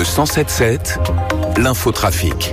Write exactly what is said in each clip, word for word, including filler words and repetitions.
cent sept sept, l'infotrafic.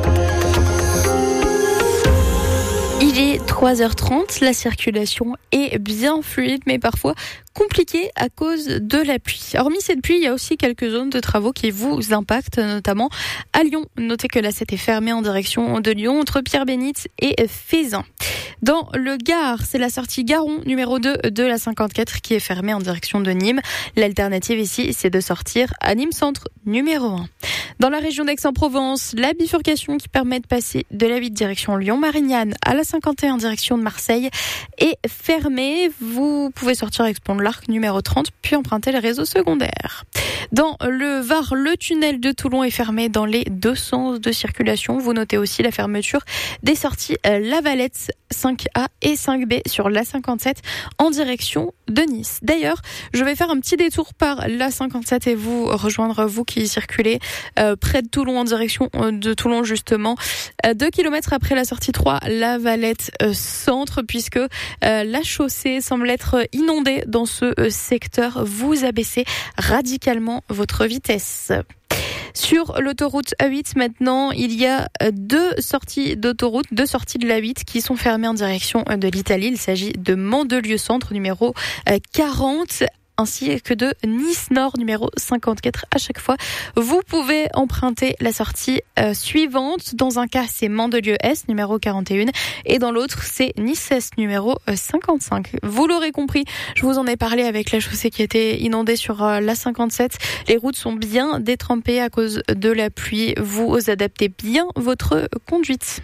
Il est trois heures trente, la circulation est bien fluide, mais parfois compliquée à cause de la pluie. Hormis cette pluie, il y a aussi quelques zones de travaux qui vous impactent, notamment à Lyon. Notez que la sept est fermée en direction de Lyon, entre Pierre-Bénite et Fézin. Dans le Gard, c'est la sortie Garon numéro deux de la cinquante-quatre qui est fermée en direction de Nîmes. L'alternative ici, c'est de sortir à Nîmes Centre numéro un. Dans la région d'Aix-en-Provence, la bifurcation qui permet de passer de la huit direction Lyon-Marignane à la cinquante et un direction de Marseille est fermée. Vous pouvez sortir Aix-Pont de l'Arc numéro trente puis emprunter les réseaux secondaires. Dans le Var, le tunnel de Toulon est fermé dans les deux sens de circulation. Vous notez aussi la fermeture des sorties La Valette cinq A et cinq B sur la cinquante-sept en direction de Nice. D'ailleurs, je vais faire un petit détour par la cinquante-sept et vous rejoindre, vous qui circulez euh, près de Toulon en direction de Toulon justement. Euh, deux kilomètres après la sortie trois, La Valette euh, centre, puisque euh, la chaussée semble être inondée dans ce euh, secteur. Vous abaissez radicalement votre vitesse. Sur l'autoroute A huit, maintenant, il y a deux sorties d'autoroute, deux sorties de l'A huit qui sont fermées en direction de l'Italie. Il s'agit de Mandelieu Centre, numéro quarante, ainsi que de Nice Nord, numéro cinquante-quatre. À chaque fois, vous pouvez emprunter la sortie euh, suivante. Dans un cas, c'est Mandelieu Est, numéro quarante et un, et dans l'autre, c'est Nice Est, numéro cinquante-cinq. Vous l'aurez compris, je vous en ai parlé avec la chaussée qui était inondée sur euh, la cinquante-sept. Les routes sont bien détrempées à cause de la pluie. Vous adaptez bien votre conduite.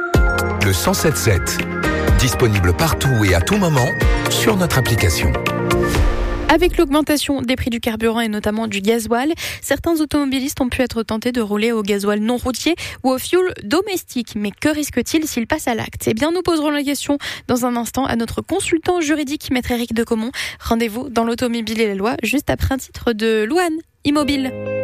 Le cent sept sept, disponible partout et à tout moment sur notre application. Avec l'augmentation des prix du carburant et notamment du gasoil, certains automobilistes ont pu être tentés de rouler au gasoil non routier ou au fioul domestique. Mais que risque-t-il s'il passe à l'acte ? Eh bien, nous poserons la question dans un instant à notre consultant juridique, Maître Éric Decomont. Rendez-vous dans l'Automobile et la Loi, juste après un titre de Louane, Immobile.